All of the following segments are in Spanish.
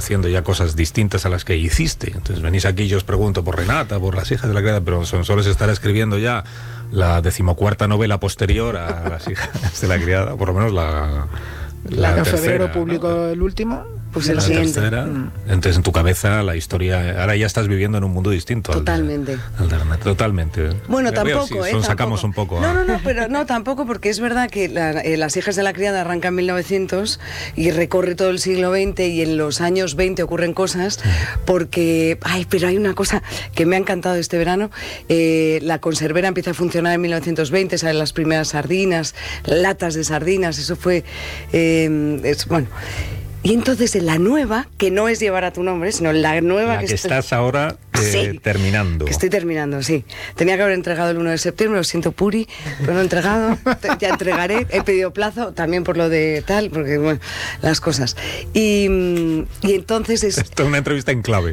haciendo ya cosas distintas a las que hiciste. Entonces venís aquí y yo os pregunto por Renata, por Las hijas de la criada, pero Sonsoles estará escribiendo ya la 14ª novela posterior a Las hijas de la criada, por lo menos la en tercera, febrero publicó, ¿no? el último. Pues el siguiente. Tercera. Entonces en tu cabeza la historia, ahora ya estás viviendo en un mundo distinto. Totalmente. Totalmente. Bueno, tampoco, si sacamos un poco. No, pero no, tampoco, porque es verdad que Las hijas de la criada arranca en 1900 y recorre todo el siglo XX, y en los años 20 ocurren cosas, porque, pero hay una cosa que me ha encantado este verano. La conservera empieza a funcionar en 1920, salen las primeras sardinas, latas de sardinas, eso fue, bueno. Y entonces en la nueva, que no es Llevar a tu nombre, sino la nueva la que estás ahora terminando. Que estoy terminando, sí. Tenía que haber entregado el 1 de septiembre, lo siento, Puri, pero no he entregado. Ya entregaré, he pedido plazo también por lo de tal, porque bueno, las cosas. Y entonces es... Esto es una entrevista en clave.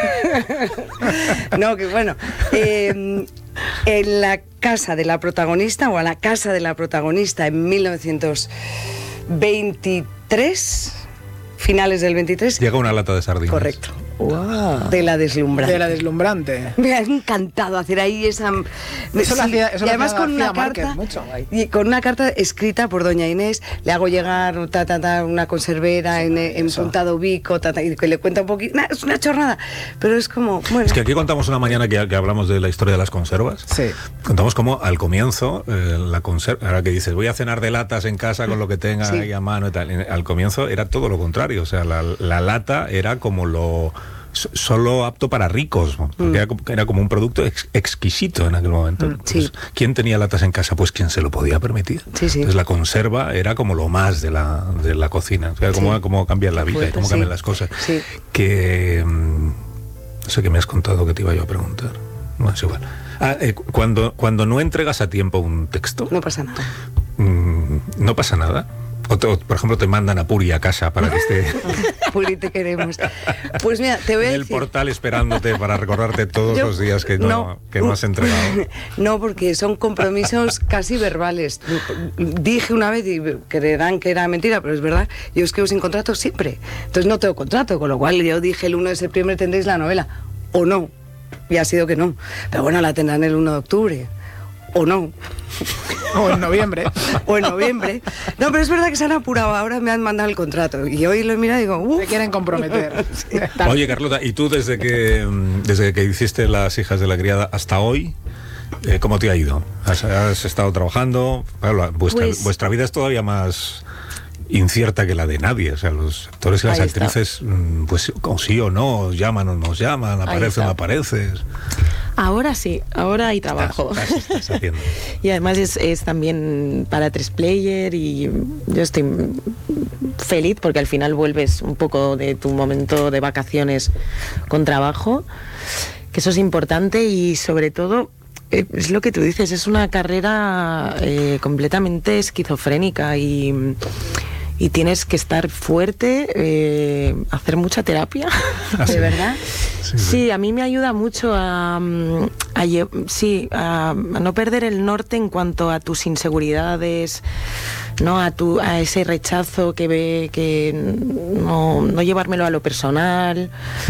No, que bueno. En la casa de la protagonista, o a la casa de la protagonista en 1923... finales del 23. Llega una lata de sardinas. Correcto. Wow. De la deslumbrante. De la deslumbrante. Me ha encantado hacer ahí esa... Eso lo hacía, y además con una carta, y con una carta escrita por doña Inés, le hago llegar una conservera en Puntado Vico, y que le cuenta un poquito. Es una chorrada, pero es como... Bueno. Es que aquí contamos una mañana que hablamos de la historia de las conservas. Sí. Contamos cómo al comienzo, la conserva, ahora que dices, voy a cenar de latas en casa con lo que tenga ahí a mano y tal. Al comienzo era todo lo contrario, o sea, la lata era como lo... solo apto para ricos, porque era como un producto exquisito en aquel momento. Entonces, ¿quién tenía latas en casa? Pues quien se lo podía permitir. Entonces la conserva era como lo más de la cocina. O sea, cómo cambia la vida y cómo cambian las cosas. Que no sé qué me has contado que te iba yo a preguntar. No es igual. Cuando no entregas a tiempo un texto, no pasa nada. No pasa nada. O por ejemplo, te mandan a Puri a casa para que esté... Puri, te queremos. Pues mira, te voy a decir... En el portal esperándote para recordarte todos los días que no has entregado. No, porque son compromisos casi verbales. Dije una vez, y creerán que era mentira, pero es verdad, yo escribo sin contrato siempre. Entonces no tengo contrato, con lo cual yo dije el 1 de septiembre tendréis la novela. O no. Y ha sido que no. Pero bueno, la tendrán el 1 de octubre. O no. O en noviembre. O en noviembre. No, pero es verdad que se han apurado. Ahora me han mandado el contrato. Y hoy lo he mirado y digo, se quieren comprometer. Sí. Oye, Carlota, ¿y tú desde que hiciste Las hijas de la criada hasta hoy, cómo te ha ido? ¿Has estado trabajando? Claro, vuestra vida es todavía más incierta que la de nadie. O sea, los actores y las actrices, pues o sí o no, os llaman o nos llaman, apareces o no apareces. Ahora sí, ahora hay trabajo. Estás haciendo. Y además es también para 3Player, y yo estoy feliz porque al final vuelves un poco de tu momento de vacaciones con trabajo, que eso es importante. Y sobre todo, es lo que tú dices, es una carrera completamente esquizofrénica, y tienes que estar fuerte, hacer mucha terapia. ¿De verdad? Sí, a mí me ayuda mucho a no perder el norte en cuanto a tus inseguridades, ¿no? A ese rechazo que no llevármelo a lo personal.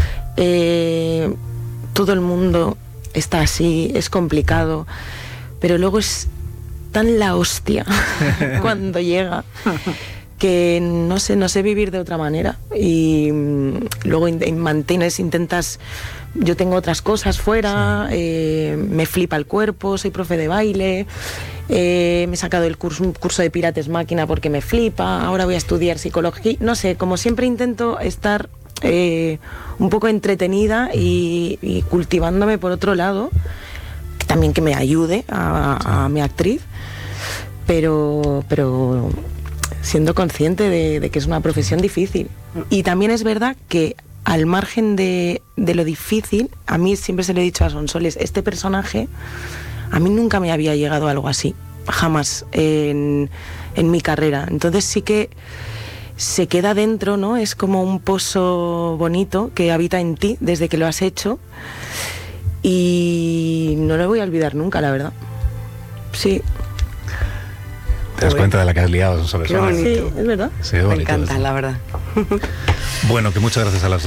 Todo el mundo está así, es complicado, pero luego es tan la hostia cuando llega, que no sé vivir de otra manera. Y luego intentas... Yo tengo otras cosas fuera, me flipa el cuerpo, soy profe de baile, me he sacado un curso de Pilates máquina porque me flipa, ahora voy a estudiar psicología, no sé, como siempre intento estar un poco entretenida y cultivándome por otro lado, también que me ayude a mi actriz, pero siendo consciente de que es una profesión difícil. Y también es verdad que al margen de lo difícil, a mí siempre se lo he dicho a Sonsoles, este personaje, a mí nunca me había llegado algo así, jamás en mi carrera. Entonces sí que se queda dentro, ¿no? Es como un pozo bonito que habita en ti desde que lo has hecho, y no lo voy a olvidar nunca, la verdad. Sí. ¿Te das cuenta de la que has liado, Sonsoles? Qué bonito. Sí, es verdad. Sí, me bonito, encanta, eso. la verdad. Bueno, que muchas gracias a las dos.